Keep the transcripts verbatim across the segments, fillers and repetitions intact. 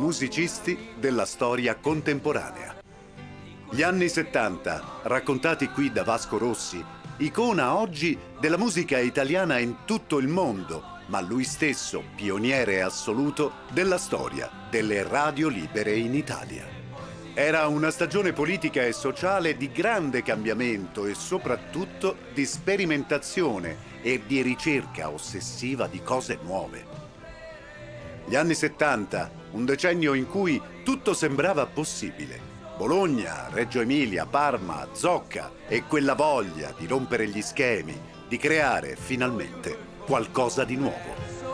musicisti della storia contemporanea. Gli anni settanta, raccontati qui da Vasco Rossi, icona oggi della musica italiana in tutto il mondo, ma lui stesso pioniere assoluto della storia delle radio libere in Italia. Era una stagione politica e sociale di grande cambiamento e soprattutto di sperimentazione e di ricerca ossessiva di cose nuove. Gli anni settanta, un decennio in cui tutto sembrava possibile. Bologna, Reggio Emilia, Parma, Zocca e quella voglia di rompere gli schemi, di creare finalmente qualcosa di nuovo.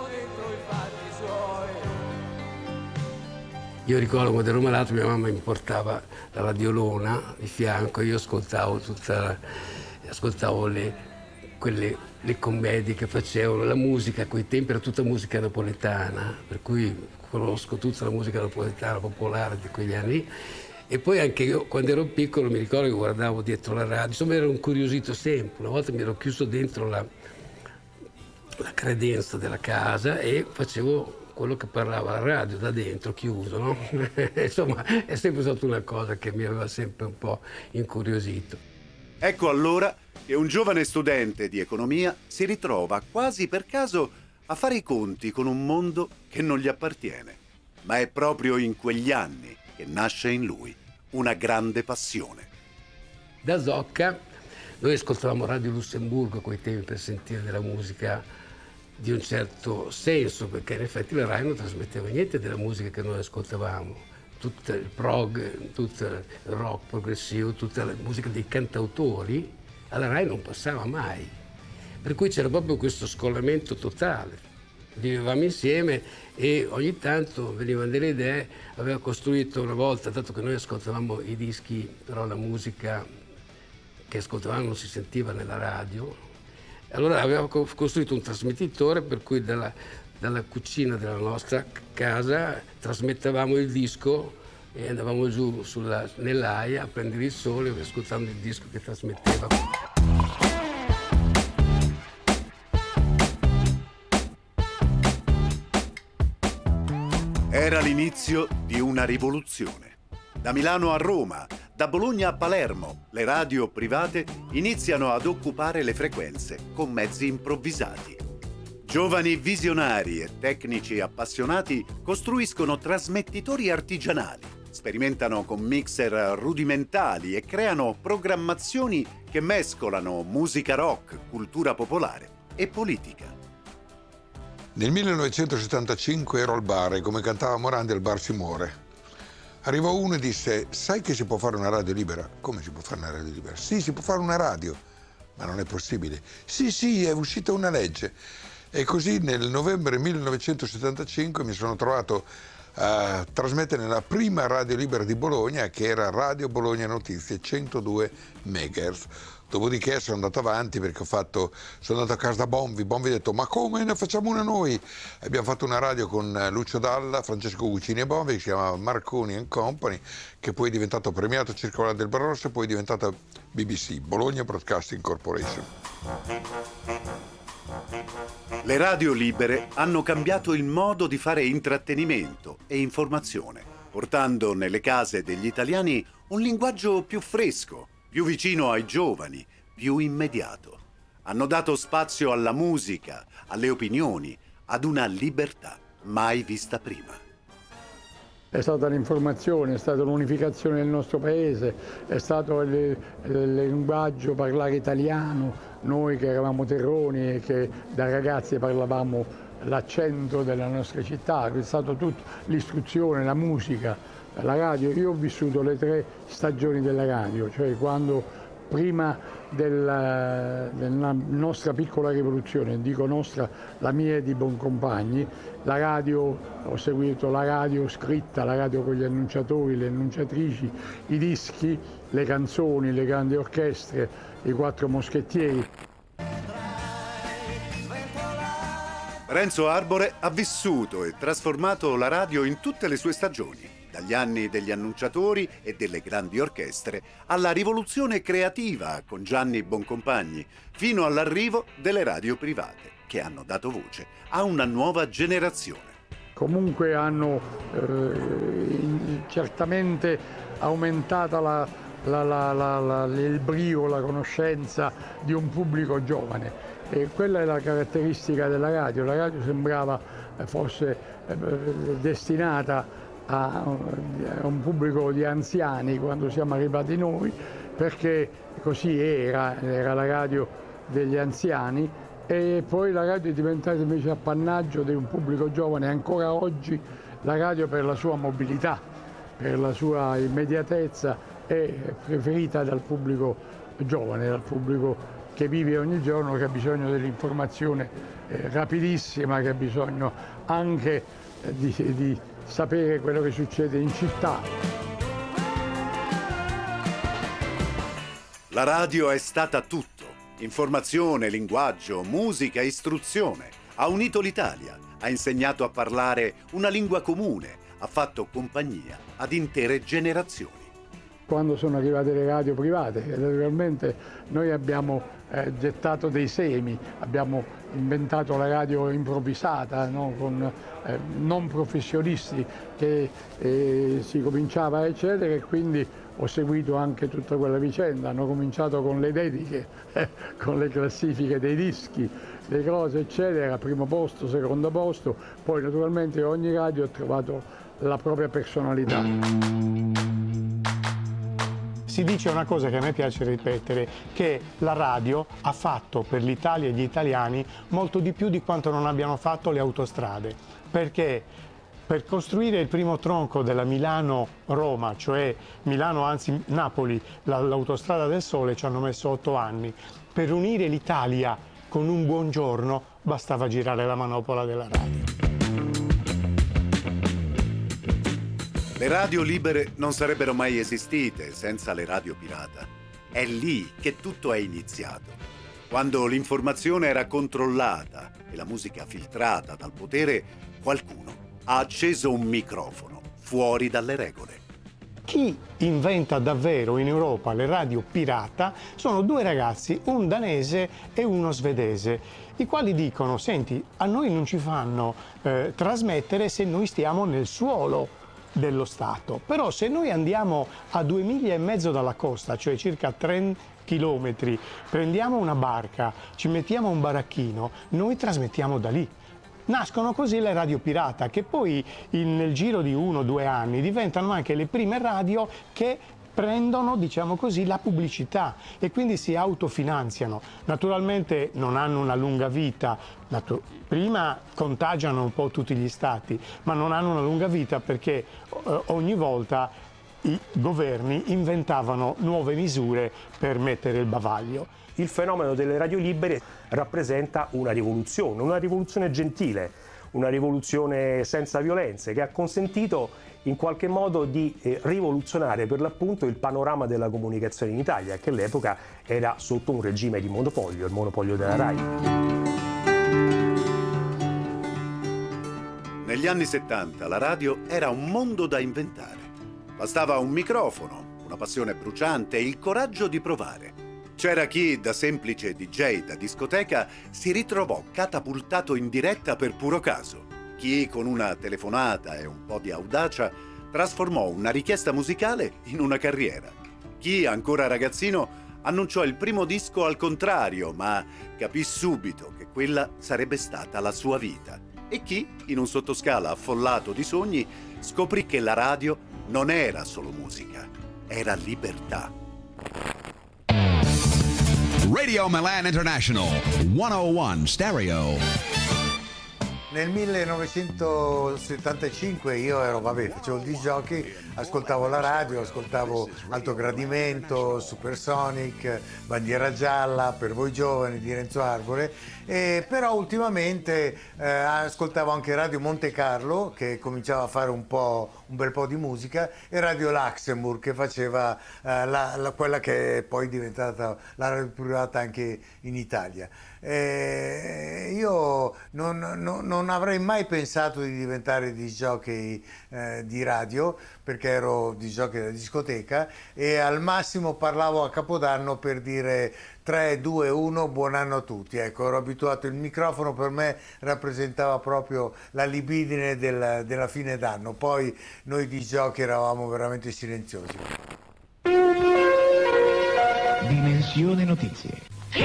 Io ricordo quando ero malato mia mamma mi portava la radiolona di fianco, io ascoltavo tutta la, ascoltavo le, quelle, le commedie che facevano, la musica, a quei tempi era tutta musica napoletana, per cui conosco tutta la musica napoletana popolare di quegli anni. E poi anche io, quando ero piccolo, mi ricordo che guardavo dietro la radio, insomma ero incuriosito sempre. Una volta mi ero chiuso dentro la, la credenza della casa e facevo quello che parlava la radio da dentro, chiuso, no? Insomma, è sempre stata una cosa che mi aveva sempre un po' incuriosito. Ecco allora che un giovane studente di economia si ritrova quasi per caso a fare i conti con un mondo che non gli appartiene. Ma è proprio in quegli anni che nasce in lui una grande passione. Da Zocca noi ascoltavamo Radio Lussemburgo a quei tempi per sentire della musica di un certo senso, perché in effetti la Rai non trasmetteva niente della musica che noi ascoltavamo, tutto il prog, tutto il rock progressivo, tutta la musica dei cantautori, alla Rai non passava mai. Per cui c'era proprio questo scollamento totale. Vivevamo insieme e ogni tanto venivano delle idee. Aveva costruito una volta, dato che noi ascoltavamo i dischi, però la musica che ascoltavamo non si sentiva nella radio, allora aveva costruito un trasmettitore per cui dalla, dalla cucina della nostra casa trasmettevamo il disco e andavamo giù sulla, nell'aia a prendere il sole ascoltando il disco che trasmetteva. Era l'inizio di una rivoluzione. Da Milano a Roma, da Bologna a Palermo, le radio private iniziano ad occupare le frequenze con mezzi improvvisati. Giovani visionari e tecnici appassionati costruiscono trasmettitori artigianali, sperimentano con mixer rudimentali e creano programmazioni che mescolano musica rock, cultura popolare e politica. Nel millenovecentosettantacinque ero al bar e come cantava Morandi al bar si muore. Arrivò uno e disse: sai che si può fare una radio libera? Come si può fare una radio libera? Sì, si può fare una radio, ma non è possibile. Sì, sì, è uscita una legge. E così nel novembre millenovecentosettantacinque mi sono trovato a trasmettere nella prima radio libera di Bologna, che era Radio Bologna Notizie, centodue megahertz. Dopodiché sono andato avanti perché ho fatto, sono andato a casa da Bonvi, Bonvi ha detto: ma come, ne facciamo una noi? Abbiamo fatto una radio con Lucio Dalla, Francesco Guccini e Bonvi, che si chiamava Marconi and Company, che poi è diventato premiato Circolare del Barroso e poi è diventata B B C, Bologna Broadcasting Corporation. Le radio libere hanno cambiato il modo di fare intrattenimento e informazione, portando nelle case degli italiani un linguaggio più fresco, più vicino ai giovani, più immediato. Hanno dato spazio alla musica, alle opinioni, ad una libertà mai vista prima. È stata l'informazione, è stata l'unificazione del nostro paese, è stato il, il linguaggio, parlare italiano, noi che eravamo terroni e che da ragazzi parlavamo l'accento della nostra città, è stato tutto, l'istruzione, la musica, la radio. Io ho vissuto le tre stagioni della radio, cioè quando prima della, della nostra piccola rivoluzione, dico nostra, la mia e di Boncompagni, la radio, ho seguito la radio scritta, la radio con gli annunciatori, le annunciatrici, i dischi, le canzoni, le grandi orchestre, i quattro moschettieri. Renzo Arbore ha vissuto e trasformato la radio in tutte le sue stagioni, dagli anni degli annunciatori e delle grandi orchestre alla rivoluzione creativa con Gianni Boncompagni, fino all'arrivo delle radio private, che hanno dato voce a una nuova generazione. comunque hanno eh, certamente aumentata la, la, la, la, la, il brio, la conoscenza di un pubblico giovane. E quella è la caratteristica della radio. La radio sembrava eh, fosse eh, destinata a, a un pubblico di anziani quando siamo arrivati noi, perché così era, era la radio degli anziani, e poi la radio è diventata invece appannaggio di un pubblico giovane. Ancora oggi la radio, per la sua mobilità, per la sua immediatezza, è preferita dal pubblico giovane, dal pubblico che vive ogni giorno, che ha bisogno dell'informazione eh, rapidissima, che ha bisogno anche eh, di, di sapere quello che succede in città. La radio è stata tutto: informazione, linguaggio, musica, istruzione. Ha unito l'Italia, ha insegnato a parlare una lingua comune, ha fatto compagnia ad intere generazioni. Quando sono arrivate le radio private, naturalmente noi abbiamo eh, gettato dei semi, abbiamo inventato la radio improvvisata, no? Con eh, non professionisti, che eh, si cominciava a eccetera, e quindi ho seguito anche tutta quella vicenda. Hanno cominciato con le dediche, eh, con le classifiche dei dischi, le cose eccetera, primo posto, secondo posto, poi naturalmente ogni radio ha trovato la propria personalità. Si dice una cosa che a me piace ripetere, che la radio ha fatto per l'Italia e gli italiani molto di più di quanto non abbiano fatto le autostrade, perché per costruire il primo tronco della Milano-Roma, cioè Milano anzi Napoli, l'autostrada del Sole, ci hanno messo otto anni. Per unire l'Italia con un buongiorno bastava girare la manopola della radio. Le radio libere non sarebbero mai esistite senza le radio pirata. È lì che tutto è iniziato, quando l'informazione era controllata e la musica filtrata dal potere. Qualcuno ha acceso un microfono fuori dalle regole. Chi inventa davvero in Europa le radio pirata sono due ragazzi, un danese e uno svedese, i quali dicono: senti, a noi non ci fanno eh, trasmettere se noi stiamo nel suolo dello Stato, però se noi andiamo a due miglia e mezzo dalla costa, cioè circa tre chilometri, prendiamo una barca, ci mettiamo un baracchino, noi trasmettiamo da lì. Nascono così le radio pirata, che poi in, nel giro di uno o due anni diventano anche le prime radio che prendono, diciamo così, la pubblicità e quindi si autofinanziano. Naturalmente non hanno una lunga vita, natu- prima contagiano un po' tutti gli stati, ma non hanno una lunga vita perché eh, ogni volta i governi inventavano nuove misure per mettere il bavaglio. Il fenomeno delle radio libere rappresenta una rivoluzione, una rivoluzione gentile, una rivoluzione senza violenze, che ha consentito in qualche modo di eh, rivoluzionare per l'appunto il panorama della comunicazione in Italia, che all'epoca era sotto un regime di monopolio, il monopolio della RAI. Negli anni settanta la radio era un mondo da inventare. Bastava un microfono, una passione bruciante e il coraggio di provare. C'era chi, da semplice D J da discoteca, si ritrovò catapultato in diretta per puro caso. Chi, con una telefonata e un po' di audacia, trasformò una richiesta musicale in una carriera. Chi, ancora ragazzino, annunciò il primo disco al contrario, ma capì subito che quella sarebbe stata la sua vita. E chi, in un sottoscala affollato di sogni, scoprì che la radio non era solo musica, era libertà. Radio Milan International, centouno Stereo. Nel millenovecentosettantacinque io ero, vabbè, facevo il disc jockey, ascoltavo la radio, ascoltavo Alto Gradimento, Supersonic, Bandiera Gialla, Per voi giovani di Renzo Arbore, e però ultimamente eh, ascoltavo anche Radio Monte Carlo, che cominciava a fare un po' un bel po' di musica, e Radio Luxembourg, che faceva eh, la, la, quella che è poi diventata la radio privata anche in Italia. Eh, io non, non- non avrei mai pensato di diventare disjockey eh, di radio, perché ero disjockey da discoteca, e al massimo parlavo a Capodanno per dire tre, due, uno, buon anno a tutti. Ecco, ero abituato, il microfono per me rappresentava proprio la libidine del- della fine d'anno. Poi noi disjockey eravamo veramente silenziosi. Dimensione Notizie.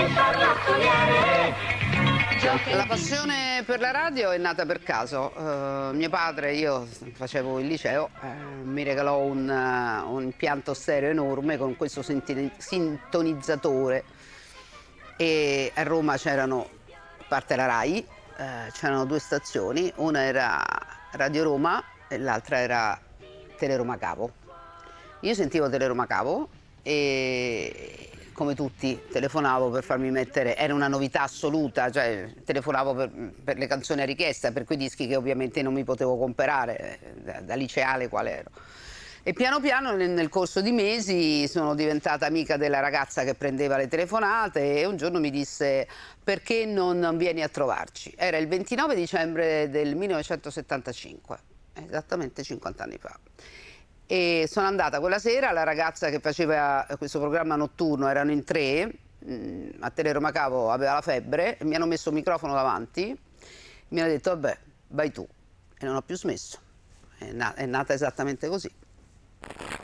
La passione per la radio è nata per caso. Eh, mio padre, io facevo il liceo, eh, mi regalò un, uh, un impianto stereo enorme con questo sintini- sintonizzatore, e a Roma c'erano, a parte la Rai, eh, c'erano due stazioni, una era Radio Roma e l'altra era Teleroma Cavo. Io sentivo Teleroma Cavo e, come tutti, telefonavo per farmi mettere, era una novità assoluta, cioè telefonavo per, per le canzoni a richiesta, per quei dischi che ovviamente non mi potevo comprare, da, da liceale qual ero. E piano piano nel, nel corso di mesi sono diventata amica della ragazza che prendeva le telefonate, e un giorno mi disse: perché non vieni a trovarci? Era il ventinove dicembre del millenovecentosettantacinque, esattamente cinquanta anni fa. E sono andata quella sera, la ragazza che faceva questo programma notturno, erano in tre, mh, a Teleroma Cavo aveva la febbre, mi hanno messo un microfono davanti, mi hanno detto vabbè, vai tu, e non ho più smesso, è, na- è nata esattamente così.